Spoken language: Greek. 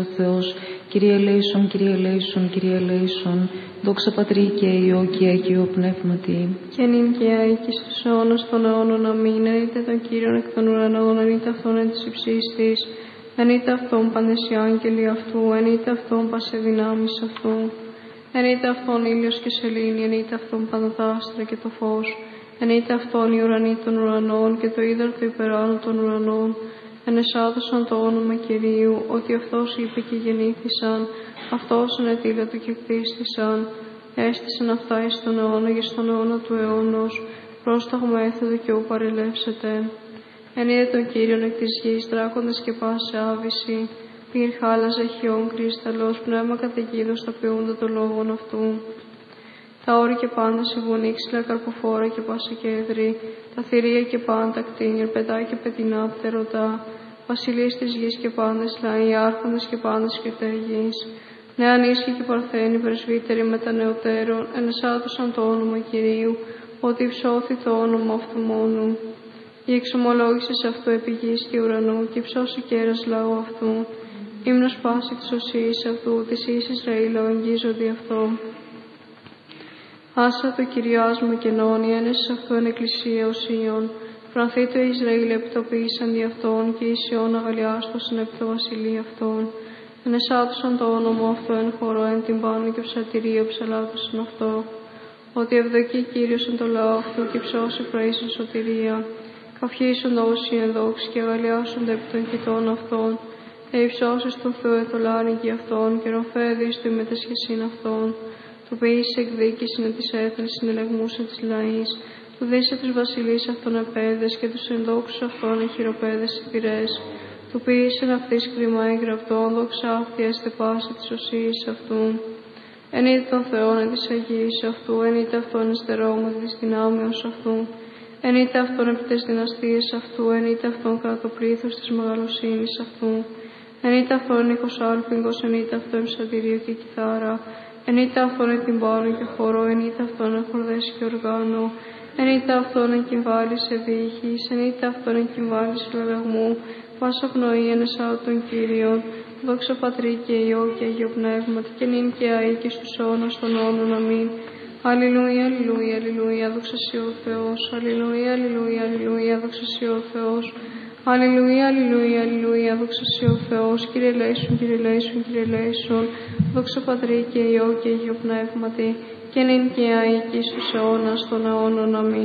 Θεός, Κύριε ελέησον, Κύριε ελέησον, Κύριε ελέησον, δόξα Πατρί και Υιό και Αγίο Πνεύματι. Και νυν και αεί και στους αιώνας των αιώνων αμήν. Ενείτε τον Κύριον εκ των ουρανών, ενείτε αυτόν εν της υψής της, ενείτε αυτόν πάντες οι άγγελοι αυτού, ενείτε αυτόν πας δυνάμεις αυτού. Ενείτε αυτόν ήλιος και σελήνη, ενείτε αυτόν πάντα τα άστρα και το φως. Ενείτε αυτόν οι ουρανοί των ουρανών και το είδωρ του υπεράνω των ουρανών. Ενεσάδωσαν το όνομα Κυρίου, ότι αυτός είπε και γεννήθησαν, αυτός ενετείλα του και κτίστησαν. Έστησαν αυτά εις τον αιώνα και στον αιώνα του αιώνος, πρόσταγμα έθετο και ου παρελεύσετε. Ενείδε τον Κύριον εκ της γης, δράκοντας και πάσε άβυση, πυρ χάλαζε χιόν κρίσταλος, πνεύμα καταιγίδος τα ποιούντα των λόγων αυτού. Τα όρη και πάντα συμβουνή, ξύλα καρποφόρα και πάσα κέδρη, τα θηρία και πάντα κτίνιερ, πετά και πετεινά πτερωτά, βασιλείς της γης και πάντες λαοί, άρχοντες και πάντες κριτέ γης. Νέα νίσχυ και παρθένοι, πρεσβύτεροι με τα νεωτέρων, ενεσάτωσαν το όνομα Κυρίου, ότι υψώθη το όνομα αυτού μόνου. Η εξομολόγηση σε αυτό επί γης και ουρανού, και υψώσει κέρας λαού αυτού. Ύμνος πάση της οσίης αυτού, της εις Ισραήλ αγγίζονται αυτό. Άσα το Κυριάσμα και νόνι, ένεσης αυτού εν εκκλησία οσίων. Φρανθεί το Ισραήλ επιτοπίσαν δι' αυτόν, και η Σιών αγαλιάστοσαν επί το βασιλεί αυτόν. Ενεσάτωσαν το όνομα αυτό εν χωρό, εν την πάνω και ψατηρία ψαλάτωσαν αυτό. Ότι ευδοκεί Κύριος εν το λαό αυτού, και ψώσει προείσαν σωτηρία. Καυχήσονται όσοι ενδόξοι και αγαλιάσονται επί των κοιτών αυτών. Υψώσεις του Θεού ετολάνη και αυτών, και ροφέδεις του μετεσχεσίν αυτών. Του ποιήσει εκδίκησιν εν της έθνης, συνελεγμούς εν της λαής. Του δίσε τους βασιλείς αυτών επέδες, και τους ενδόξους αυτών εχειροπέδες υπηρές. Του ποιήσει αυτής κρίμα εγγραπτών, δόξα αυτή έστε πάση της οσίης αυτού. Ενείτε τον Θεόν εν της Αγίας αυτού, ενείτε αυτόν εστερόμοτη της δυνάμεως αυτού. Ενείτε αυτόν επί τες δυναστείες αυτού, ενείτε αυτόν κατά το πλήθος της μεγαλοσύνης αυτού. Ενείτε αυτόν ήχος άλπιγγος, ενείτε αυτόν ψαλτήριο και κιθάρα. Ενείτε αυτόν εν την πάνω και χορό, ενείτε αυτόν εν χορδές και οργάνο. Ενείτε αυτόν εν κυμβάλης ευήχης, ενείτε αυτόν εν κυμβάλης λαλαγμού. Πάσα πνοή ενεσά των Κύριων, δόξα Πατρί και Υιό και Αγίο Πνεύματι, και νυν και αεί και στους αιώνας των αιώνων αμήν. Αλληλούια, αλληλούια, αλληλούια, δόξα σοι ο Θεός. Αλληλούια, αλληλούια, αλληλούια, δόξα σοι ο Θεός. Αλληλούια, αλληλούια, αλληλούια, δόξα σοι ο Θεός. Κύριε ελέησον, Κύριε ελέησον, Κύριε ελέησον, δόξα Πατρί και Υιό και Αγίο Πνεύματι, και νυν και αεί και στους αιώνας των αιώνων αμήν.